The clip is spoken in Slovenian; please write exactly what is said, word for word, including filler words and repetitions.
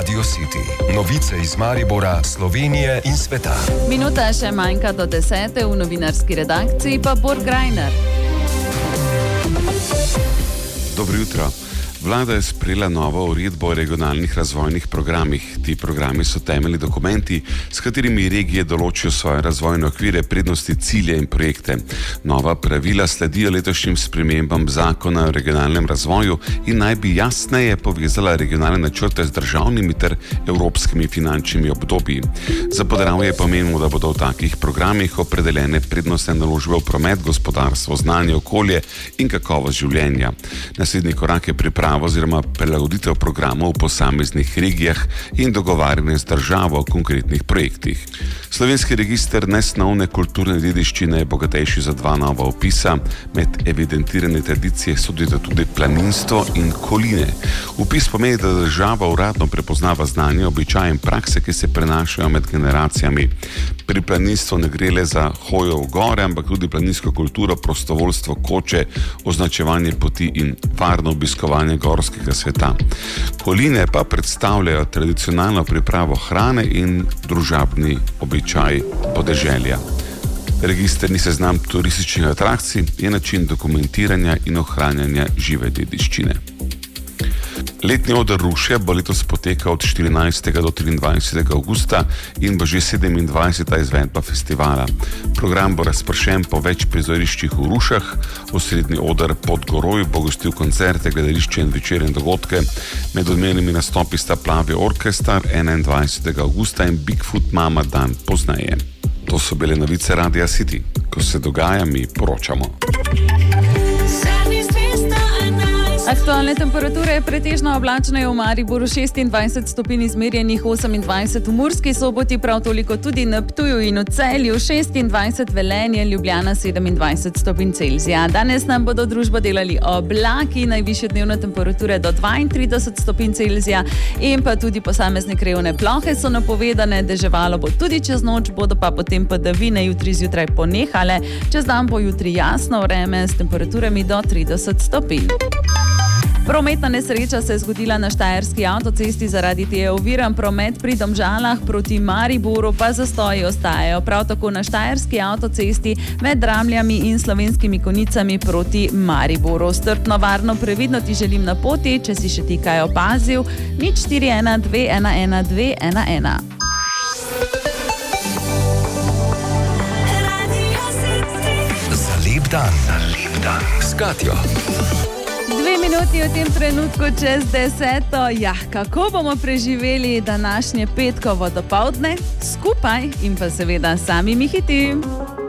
Radio City. Novice iz Maribora, Slovenije in sveta. Minuta še manjka do desete, v novinarski redakciji pa Bor Grajner. Dobro jutro. Vlada je sprejela novo uredbo o regionalnih razvojnih programih. Ti programi so temeljni dokumenti, s katerimi regije določijo svoje razvojne okvire, prednosti, cilje in projekte. Nova pravila sledijo letošnjim spremembam zakona o regionalnem razvoju in naj bi jasneje povezala regionalne načrte z državnimi ter evropskimi finančnimi obdobji. Za Podravje je pomenilo, da bodo v takih programih opredeljene prednostne naložbe v promet, gospodarstvo, znanje, okolje in kakovost življenja. Naslednji korak je priprava oziroma prilagoditev programov v posameznih regijah in dogovarjanje z državo o konkretnih projektih. Slovenski register nesnovne kulturne dediščine je bogatejši za dva nova opisa. Med evidentirane tradicije sodita tudi planinstvo in koline. Upis pomeni, da država uradno prepoznava znanje, običaje in prakse, ki se prenašajo med generacijami. Pri planinstvu ne gre le za hojo v gore, ampak tudi planinsko kulturo, prostovoljstvo, koče, označevanje poti in varno obiskovanje gorskega sveta. Koline pa predstavljajo tradicionalno pripravo hrane in družabni običaj podeželja. Register ni seznam turističnih atrakcij, je način dokumentiranja in ohranjanja žive dediščine. Letni oder Ruše bo letos potekal od štirinajstega do triindvajsetega avgusta in bo že sedemindvajseta izvedba festivala. Program bo razpršen po več prizoriščih v Rušah, osrednji oder Pod Goroj bo gostil koncerte, gledališče in večerne dogodke. Med odmevnimi nastopi sta Plavi orkester enaindvajsetega avgusta in Bigfoot Mama dan pozneje. To so bile novice Radia City. Ko se dogaja, mi poročamo. Aktualne temperature pretežno oblačne v Mariboru, šestindvajset stopinj izmerjenih, osemindvajset v Murski Soboti, prav toliko tudi na Ptuju in v Celju, šestindvajset Velenje, Ljubljana sedemindvajset stopinj Celzija. Danes nam bodo družbo delali oblaki, najvišje dnevne temperature do dvaintrideset stopinj Celzija in pa tudi posamezne krajevne plohe so napovedane. Deževalo bo tudi čez noč, bodo pa potem padavine jutri zjutraj ponehale. Čez dan bo jutri jasno vreme s temperaturami do trideset stopinj. Prometna nesreča se je zgodila na štajerski avtocesti, zaradi te je oviran promet pri Domžalah proti Mariboru, pa zastoji ostajajo. Prav tako na štajerski avtocesti med Dramljami in Slovenskimi Konjicami proti Mariboru. Strpno, varno, previdno ti želim na poti, če si še ti kaj opazil. nič štiri ena dve ena ena dve ena ena. Za lep dan, za lep dan s Katjo. Dve minuti v tem trenutku čez deseto. Ja, kako bomo preživeli današnje petkovo dopoldne? Skupaj in pa seveda sami mi hiti.